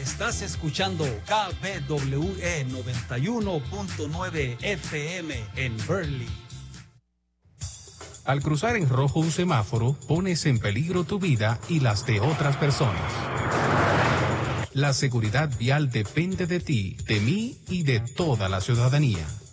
Estás escuchando KBWE 91.9 FM en Burley. Al cruzar en rojo un semáforo, pones en peligro tu vida y las de otras personas. La seguridad vial depende de ti, de mí y de toda la ciudadanía.